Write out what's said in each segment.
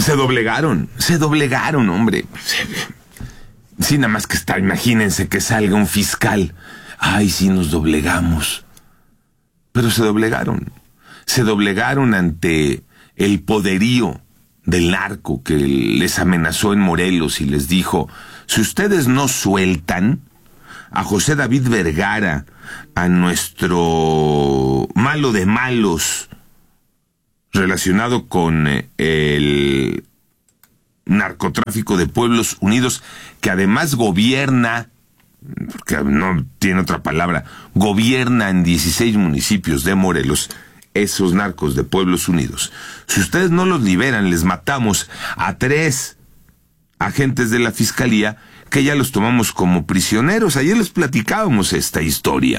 Se doblegaron, hombre. Sí, nada más que está, imagínense que salga un fiscal. Ay, sí, nos doblegamos. Pero se doblegaron ante el poderío del narco que les amenazó en Morelos y les dijo, si ustedes no sueltan a José David Vergara, a nuestro malo de malos relacionado con el narcotráfico de Pueblos Unidos, que además gobierna, porque no tiene otra palabra, gobierna en 16 municipios de Morelos, esos narcos de Pueblos Unidos. Si ustedes no los liberan, les matamos a 3 agentes de la Fiscalía, que ya los tomamos como prisioneros. Ayer les platicábamos esta historia.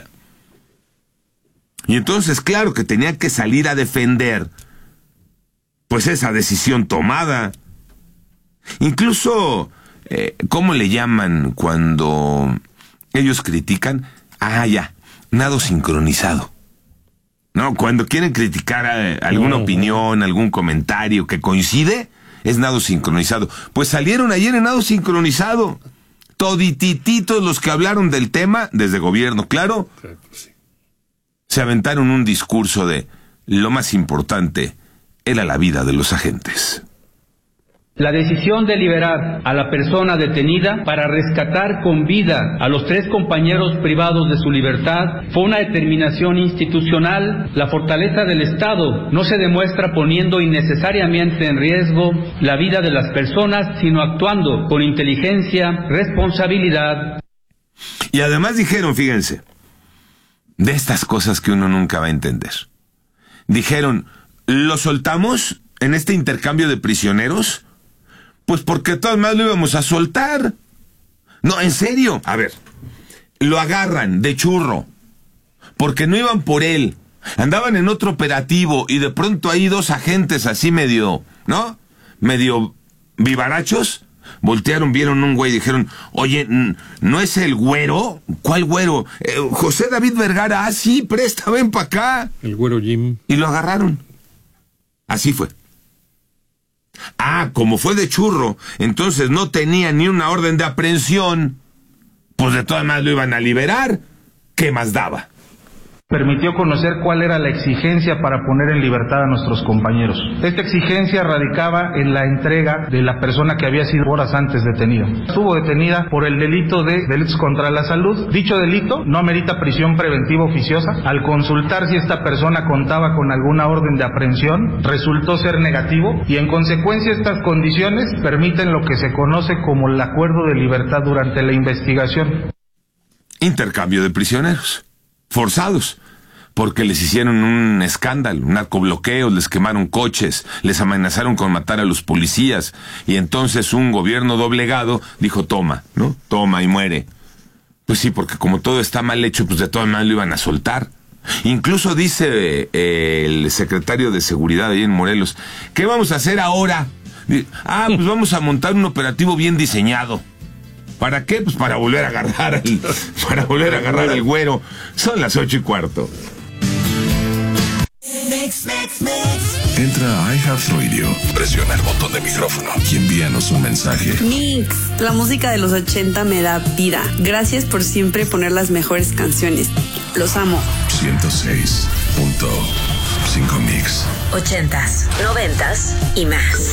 Y entonces, claro que tenía que salir a defender, pues, esa decisión tomada. Incluso, ¿cómo le llaman cuando ellos critican? Nado sincronizado. No, cuando quieren criticar alguna opinión, algún comentario que coincide, es nado sincronizado. Pues salieron ayer en nado sincronizado. Toditititos los que hablaron del tema, desde gobierno, claro, se aventaron un discurso de lo más importante era la vida de los agentes. La decisión de liberar a la persona detenida para rescatar con vida a los 3 compañeros privados de su libertad fue una determinación institucional. La fortaleza del Estado no se demuestra poniendo innecesariamente en riesgo la vida de las personas, sino actuando con inteligencia, responsabilidad. Y además dijeron, fíjense, de estas cosas que uno nunca va a entender. Dijeron, ¿lo soltamos en este intercambio de prisioneros? Pues porque de todas maneras lo íbamos a soltar. No, en serio. A ver, lo agarran de churro, porque no iban por él. Andaban en otro operativo y de pronto hay 2 agentes así medio, ¿no? Medio vivarachos. Voltearon, vieron un güey y dijeron, oye, ¿no es el güero? ¿Cuál güero? José David Vergara. Ah, sí, presta, ven para acá. El güero Jim. Y lo agarraron. Así fue. Como fue de churro, entonces no tenía ni una orden de aprehensión, pues de todas maneras lo iban a liberar. ¿Qué más daba? Permitió conocer cuál era la exigencia para poner en libertad a nuestros compañeros. Esta exigencia radicaba en la entrega de la persona que había sido horas antes detenida. Estuvo detenida por el delito de delitos contra la salud. Dicho delito no amerita prisión preventiva oficiosa. Al consultar si esta persona contaba con alguna orden de aprehensión, resultó ser negativo y en consecuencia estas condiciones permiten lo que se conoce como el acuerdo de libertad durante la investigación. Intercambio de prisioneros forzados, porque les hicieron un escándalo, un narcobloqueo, les quemaron coches, les amenazaron con matar a los policías, y entonces un gobierno doblegado dijo, toma, ¿no? Toma y muere. Pues sí, porque como todo está mal hecho, pues de todas maneras lo iban a soltar. Incluso dice el secretario de Seguridad ahí en Morelos, ¿qué vamos a hacer ahora? Pues vamos a montar un operativo bien diseñado. ¿Para qué? Pues para volver a agarrar al güero. Son las 8:15. Entra a iHeartRadio, presiona el botón de micrófono y envíanos un mensaje. Mix, la música de los 80 me da vida. Gracias por siempre poner las mejores canciones. Los amo. 106.5 Mix. 80s, 90s y más.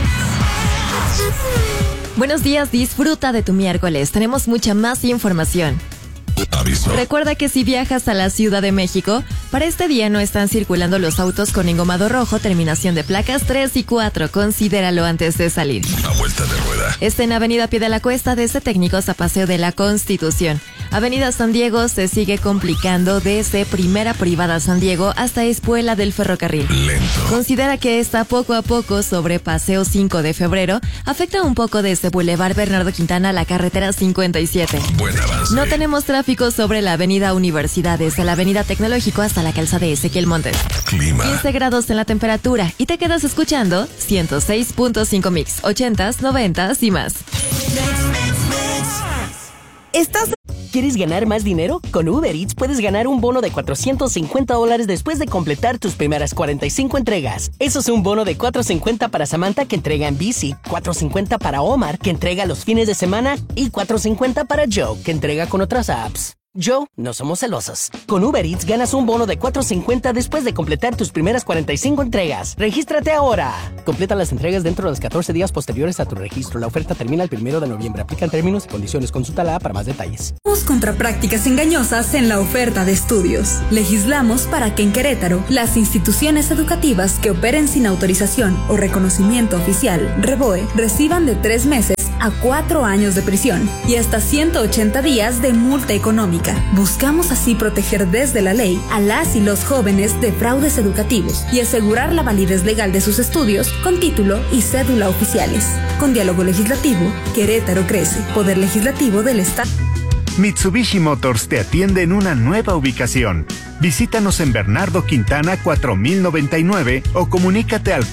Buenos días, disfruta de tu miércoles. Tenemos mucha más información. Aviso. Recuerda que si viajas a la Ciudad de México, para este día no están circulando los autos con engomado rojo, terminación de placas 3 y 4. Considéralo antes de salir. Una vuelta de rueda. Está en Avenida Pie de la Cuesta, desde Técnicos a Paseo de la Constitución. Avenida San Diego se sigue complicando desde Primera Privada San Diego hasta Espuela del Ferrocarril. Lento. Considera que está poco a poco sobre Paseo 5 de Febrero. Afecta un poco desde Boulevard Bernardo Quintana a la carretera 57. Buen avance. No tenemos tráfico sobre la Avenida Universidad, desde la Avenida Tecnológico hasta la calzada de Ezequiel Montes. Clima. 15 grados en la temperatura y te quedas escuchando 106.5 Mix, 80s, 90s y más. Estás ¿Quieres ganar más dinero? Con Uber Eats puedes ganar un bono de $450 después de completar tus primeras 45 entregas. Eso es un bono de $450 para Samantha, que entrega en bici, $450 para Omar, que entrega los fines de semana, y $450 para Joe, que entrega con otras apps. Joe, no somos celosos. Con Uber Eats ganas un bono de $450 después de completar tus primeras 45 entregas. ¡Regístrate ahora! Completa las entregas dentro de los 14 días posteriores a tu registro. La oferta termina el 1 de noviembre. Aplican términos y condiciones. Consúltala para más detalles. Contra prácticas engañosas en la oferta de estudios. Legislamos para que en Querétaro las instituciones educativas que operen sin autorización o reconocimiento oficial, REBOE, reciban de 3 meses a 4 años de prisión y hasta 180 días de multa económica. Buscamos así proteger desde la ley a las y los jóvenes de fraudes educativos y asegurar la validez legal de sus estudios con título y cédula oficiales. Con diálogo legislativo, Querétaro crece. Poder Legislativo del Estado. Mitsubishi Motors te atiende en una nueva ubicación. Visítanos en Bernardo Quintana 4099 o comunícate al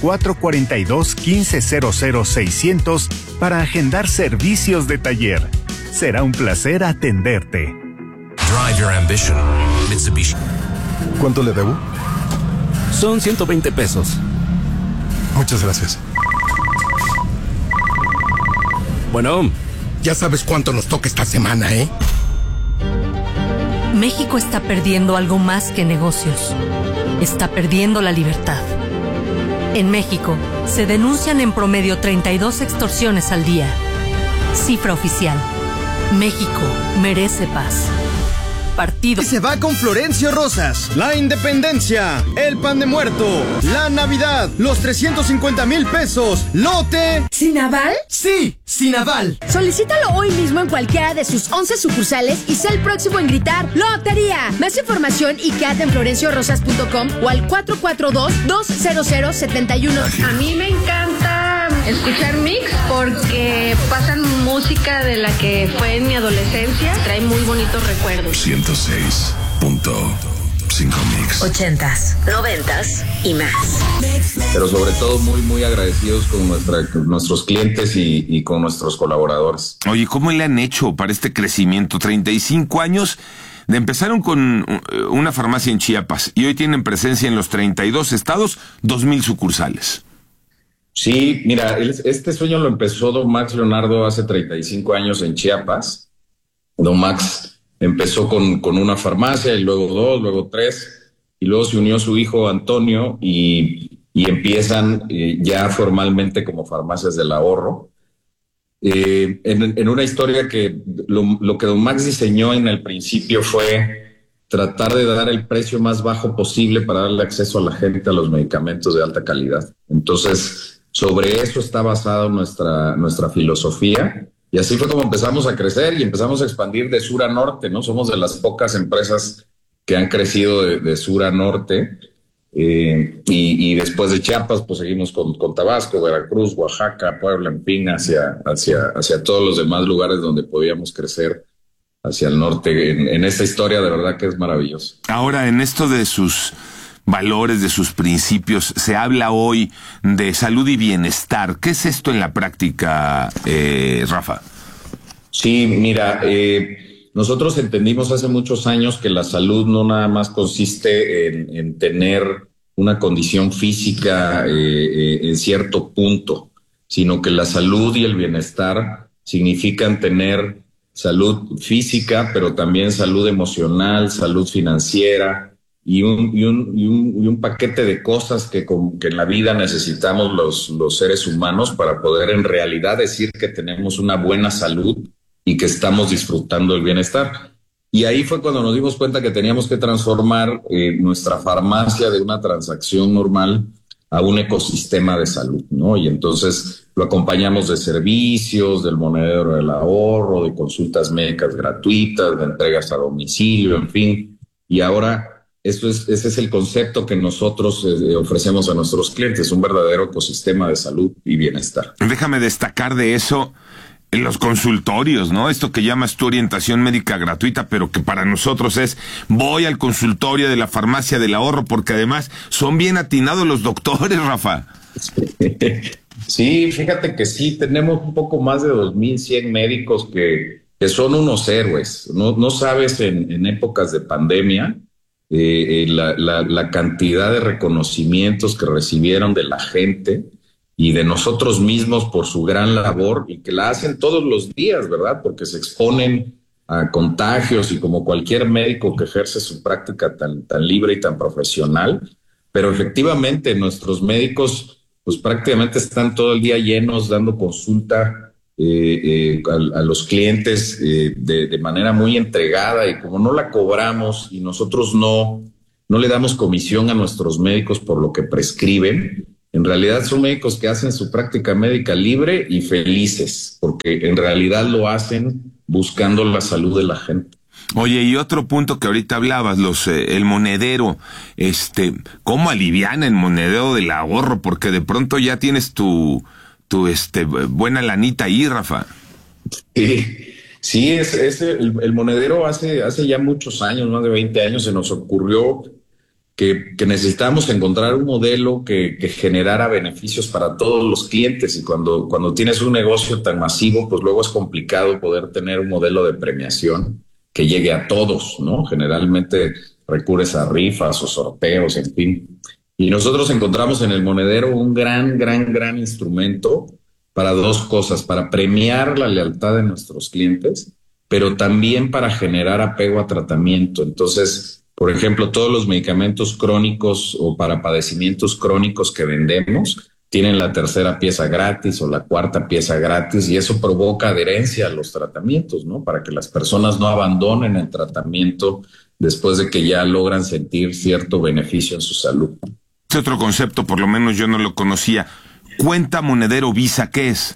442-1500-600 para agendar servicios de taller. Será un placer atenderte. Drive your ambition, Mitsubishi. ¿Cuánto le debo? Son 120 pesos. Muchas gracias. Bueno, ya sabes cuánto nos toca esta semana, ¿eh? México está perdiendo algo más que negocios. Está perdiendo la libertad. En México, se denuncian en promedio 32 extorsiones al día. Cifra oficial. México merece paz. Partido. Se va con Florencio Rosas. La independencia, el pan de muerto, la Navidad, los 350,000 pesos, lote. ¿Sin aval? Sí, sin aval. Solicítalo hoy mismo en cualquiera de sus 11 sucursales y sé el próximo en gritar ¡Lotería! Más información y quédate en florenciorosas.com o al 442-200-71. A mí me encanta escuchar Mix porque pasan música de la que fue en mi adolescencia. Trae muy bonitos recuerdos. 106.5 Mix. 80s, 90s y más. Pero sobre todo muy agradecidos con nuestros clientes y con nuestros colaboradores. Oye, ¿cómo le han hecho para este crecimiento? 35 años. Empezaron con una farmacia en Chiapas y hoy tienen presencia en los 32 estados, 2,000 sucursales. Sí, mira, este sueño lo empezó don Max Leonardo hace 35 años en Chiapas. Don Max empezó con una farmacia y luego 2, luego 3, y luego se unió su hijo Antonio y empiezan ya formalmente como Farmacias del Ahorro. En una historia que lo que don Max diseñó en el principio fue tratar de dar el precio más bajo posible para darle acceso a la gente a los medicamentos de alta calidad. Entonces, sobre eso está basada nuestra filosofía, y así fue como empezamos a crecer y empezamos a expandir de sur a norte, ¿no? Somos de las pocas empresas que han crecido de sur a norte, y después de Chiapas, pues seguimos con Tabasco, Veracruz, Oaxaca, Puebla, en fin, hacia todos los demás lugares donde podíamos crecer hacia el norte. En esta historia de verdad que es maravilloso. Ahora, en esto de sus valores, de sus principios, se habla hoy de salud y bienestar. ¿Qué es esto en la práctica, Rafa? Sí, mira, nosotros entendimos hace muchos años que la salud no nada más consiste en tener una condición física en cierto punto, sino que la salud y el bienestar significan tener salud física, pero también salud emocional, salud financiera, y un paquete de cosas que en la vida necesitamos los seres humanos para poder en realidad decir que tenemos una buena salud y que estamos disfrutando el bienestar. Y ahí fue cuando nos dimos cuenta que teníamos que transformar nuestra farmacia de una transacción normal a un ecosistema de salud, ¿no? Y entonces lo acompañamos de servicios, del monedero del ahorro, de consultas médicas gratuitas, de entregas a domicilio, en fin. Y ahora ese es el concepto que nosotros ofrecemos a nuestros clientes, un verdadero ecosistema de salud y bienestar. Déjame destacar de eso en los consultorios, ¿no? Esto que llamas tu orientación médica gratuita, pero que para nosotros es voy al consultorio de la Farmacia del Ahorro, porque además son bien atinados los doctores, Rafa. Sí, fíjate que sí, tenemos un poco más de 2,100 médicos que que son unos héroes. No sabes en épocas de pandemia la cantidad de reconocimientos que recibieron de la gente y de nosotros mismos por su gran labor, y que la hacen todos los días, ¿verdad? Porque se exponen a contagios, y como cualquier médico que ejerce su práctica tan libre y tan profesional. Pero efectivamente nuestros médicos pues prácticamente están todo el día llenos dando consulta a los clientes de manera muy entregada, y como no la cobramos y nosotros no le damos comisión a nuestros médicos por lo que prescriben, en realidad son médicos que hacen su práctica médica libre y felices, porque en realidad lo hacen buscando la salud de la gente. Oye, y otro punto que ahorita hablabas, el monedero, ¿cómo aliviana el monedero del ahorro? Porque de pronto ya tienes tu buena lanita ahí, Rafa. Sí, el monedero hace ya muchos años, más de 20 años, se nos ocurrió que necesitábamos encontrar un modelo que generara beneficios para todos los clientes, y cuando tienes un negocio tan masivo, pues luego es complicado poder tener un modelo de premiación que llegue a todos, ¿no? Generalmente recurres a rifas o sorteos, en fin. Y nosotros encontramos en el monedero un gran instrumento para dos cosas: para premiar la lealtad de nuestros clientes, pero también para generar apego a tratamiento. Entonces, por ejemplo, todos los medicamentos crónicos o para padecimientos crónicos que vendemos tienen la tercera pieza gratis o la cuarta pieza gratis, y eso provoca adherencia a los tratamientos, ¿no? Para que las personas no abandonen el tratamiento después de que ya logran sentir cierto beneficio en su salud. Este otro concepto, por lo menos yo no lo conocía. Cuenta monedero Visa, ¿qué es?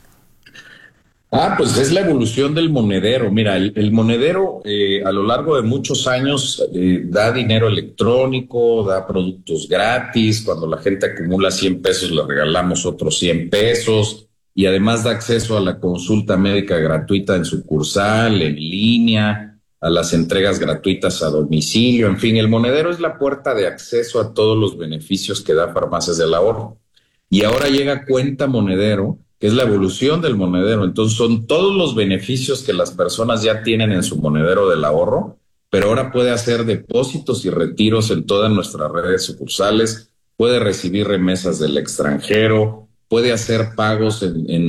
Pues es la evolución del monedero. Mira, el monedero a lo largo de muchos años da dinero electrónico, da productos gratis. Cuando la gente acumula 100 pesos, le regalamos otros 100 pesos. Y además da acceso a la consulta médica gratuita en sucursal, en línea, a las entregas gratuitas a domicilio. En fin, el monedero es la puerta de acceso a todos los beneficios que da Farmacias del Ahorro. Y ahora llega Cuenta Monedero, que es la evolución del monedero. Entonces son todos los beneficios que las personas ya tienen en su monedero del ahorro, pero ahora puede hacer depósitos y retiros en todas nuestras redes sucursales, puede recibir remesas del extranjero, puede hacer pagos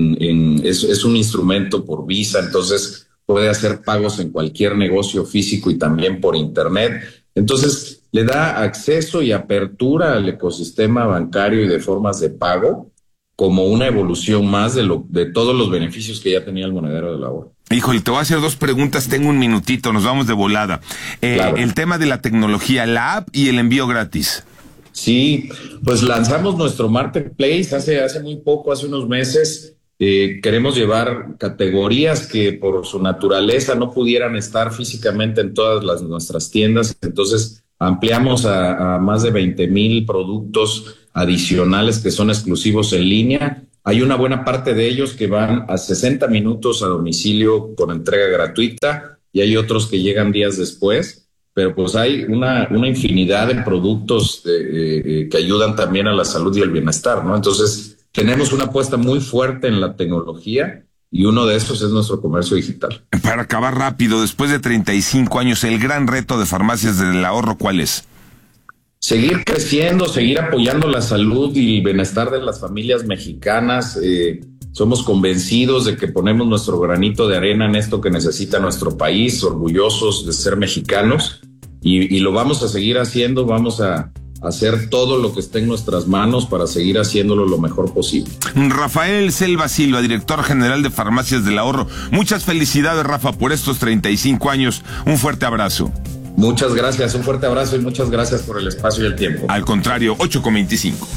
es un instrumento por Visa, entonces puede hacer pagos en cualquier negocio físico y también por internet. Entonces le da acceso y apertura al ecosistema bancario y de formas de pago, como una evolución más de todos los beneficios que ya tenía el monedero del ahorro. Híjole, te voy a hacer dos preguntas, tengo un minutito, nos vamos de volada. Claro. El tema de la tecnología, la app y el envío gratis. Sí, pues lanzamos nuestro marketplace hace muy poco, hace unos meses. Queremos llevar categorías que por su naturaleza no pudieran estar físicamente en todas nuestras tiendas. Entonces ampliamos a más de 20,000 productos adicionales que son exclusivos en línea. Hay una buena parte de ellos que van a 60 minutos a domicilio con entrega gratuita, y hay otros que llegan días después, pero pues hay una infinidad de productos que ayudan también a la salud y el bienestar, ¿no? Entonces tenemos una apuesta muy fuerte en la tecnología, y uno de esos es nuestro comercio digital. Para acabar rápido, después de 35 años, el gran reto de Farmacias del Ahorro, ¿cuál es? Seguir creciendo, seguir apoyando la salud y el bienestar de las familias mexicanas. Somos convencidos de que ponemos nuestro granito de arena en esto que necesita nuestro país, orgullosos de ser mexicanos, y lo vamos a seguir haciendo. Vamos a hacer todo lo que esté en nuestras manos para seguir haciéndolo lo mejor posible. Rafael Selva Silva, director general de Farmacias del Ahorro. Muchas felicidades, Rafa, por estos 35 años. Un fuerte abrazo. Muchas gracias, un fuerte abrazo y muchas gracias por el espacio y el tiempo. Al contrario, 8:25.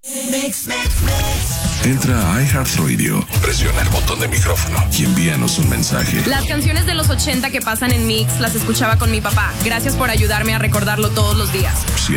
Entra a iHeartRadio, presiona el botón de micrófono y envíanos un mensaje. Las canciones de los 80 que pasan en Mix las escuchaba con mi papá. Gracias por ayudarme a recordarlo todos los días.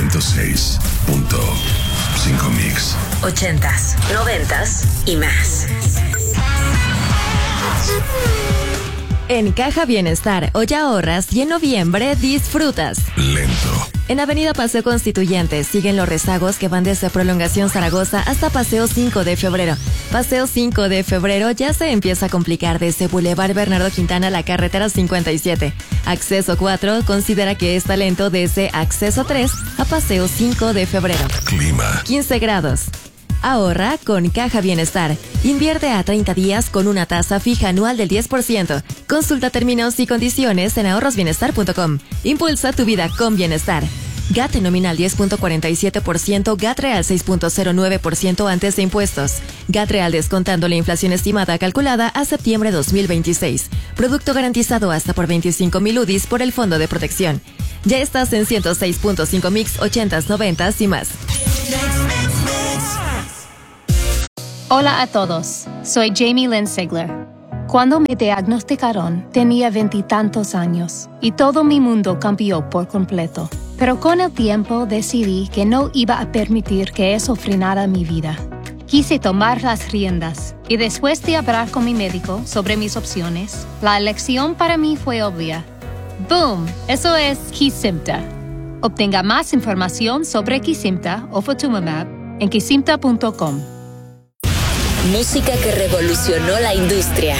106.5 Mix. 80s, 90s y más. En Caja Bienestar, hoy ahorras y en noviembre disfrutas. Lento. En Avenida Paseo Constituyente siguen los rezagos que van desde Prolongación Zaragoza hasta Paseo 5 de Febrero. Paseo 5 de Febrero ya se empieza a complicar desde Boulevard Bernardo Quintana a la carretera 57. Acceso 4 considera que está lento desde Acceso 3 a Paseo 5 de Febrero. Clima. 15 grados. Ahorra con Caja Bienestar. Invierte a 30 días con una tasa fija anual del 10%. Consulta términos y condiciones en ahorrosbienestar.com. Impulsa tu vida con bienestar. GAT nominal 10.47%, GAT real 6.09% antes de impuestos. GAT real descontando la inflación estimada calculada a septiembre 2026. Producto garantizado hasta por 25,000 UDIs por el Fondo de Protección. Ya estás en 106.5 mix, 80s, 90s y más. Hola a todos, soy Jamie Lynn Sigler. Cuando me diagnosticaron, tenía 20 y tantos años y todo mi mundo cambió por completo. Pero con el tiempo decidí que no iba a permitir que eso frenara mi vida. Quise tomar las riendas y después de hablar con mi médico sobre mis opciones, la elección para mí fue obvia. ¡Boom! Eso es Kesimpta. Obtenga más información sobre Kesimpta o Ofatumumab en kesimpta.com. Música que revolucionó la industria.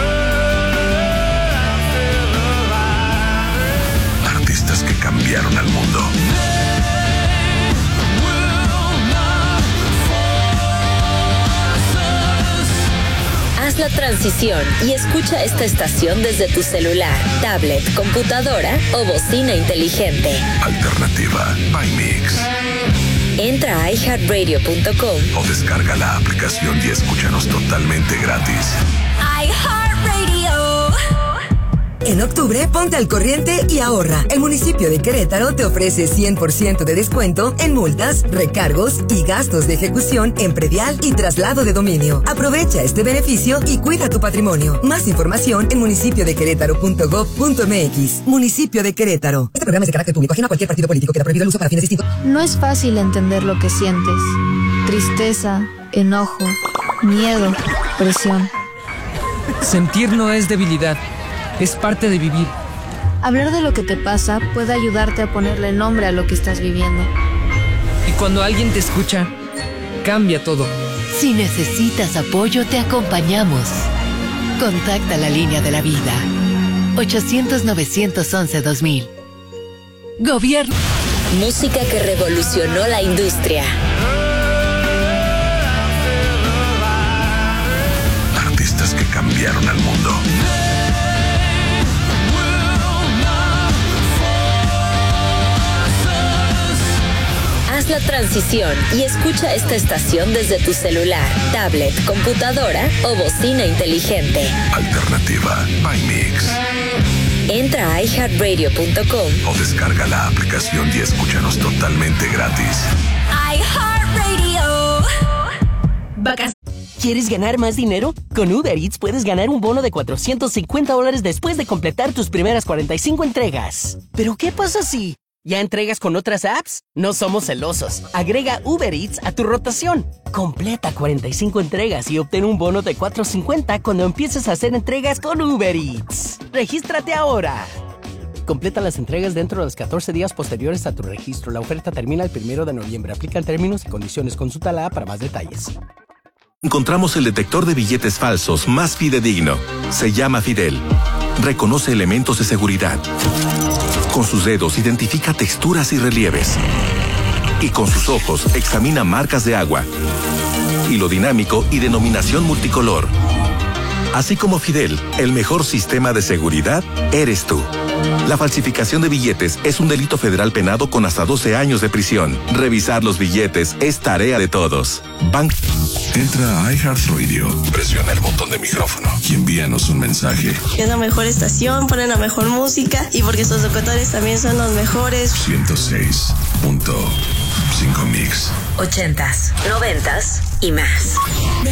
Artistas que cambiaron al mundo. Haz la transición y escucha esta estación desde tu celular, tablet, computadora o bocina inteligente. Alternativa by Mix. Entra a iHeartRadio.com o descarga la aplicación y escúchanos totalmente gratis. iHeartRadio. En octubre, ponte al corriente y ahorra. El municipio de Querétaro te ofrece 100% de descuento en multas, recargos y gastos de ejecución en predial y traslado de dominio. Aprovecha este beneficio y cuida tu patrimonio. Más información en municipiodequerétaro.gov.mx. Municipio de Querétaro. Este programa es de carácter público, ajeno a cualquier partido político. Queda prohibido el uso para fines distintos. No es fácil entender lo que sientes. Tristeza, enojo, miedo, presión. Sentir no es debilidad. Es parte de vivir. Hablar de lo que te pasa puede ayudarte a ponerle nombre a lo que estás viviendo. Y cuando alguien te escucha, cambia todo. Si necesitas apoyo, te acompañamos. Contacta la línea de la vida. 800-911-2000. Gobierno. Música que revolucionó la industria. Artistas que cambiaron al mundo. Haz la transición y escucha esta estación desde tu celular, tablet, computadora o bocina inteligente. Alternativa by Mix. Entra a iHeartRadio.com o descarga la aplicación y escúchanos totalmente gratis. iHeartRadio. ¿Quieres ganar más dinero? Con Uber Eats puedes ganar un bono de $450 después de completar tus primeras 45 entregas. ¿Pero qué pasa si ya entregas con otras apps? No somos celosos. Agrega Uber Eats a tu rotación. Completa 45 entregas y obtén un bono de $450 cuando empieces a hacer entregas con Uber Eats. ¡Regístrate ahora! Completa las entregas dentro de los 14 días posteriores a tu registro. La oferta termina el 1 de noviembre. Aplican términos y condiciones. Consulta la app para más detalles. Encontramos el detector de billetes falsos más fidedigno. Se llama Fidel. Reconoce elementos de seguridad. Con sus dedos identifica texturas y relieves. Y con sus ojos examina marcas de agua. Hilo dinámico y denominación multicolor. Así como Fidel, el mejor sistema de seguridad eres tú. La falsificación de billetes es un delito federal penado con hasta 12 años de prisión. Revisar los billetes es tarea de todos. Entra a iHeartRadio, presiona el botón de micrófono y envíanos un mensaje. Es la mejor estación, ponen la mejor música y porque sus locutores también son los mejores. 106.5 Mix. 80s, 90s y más.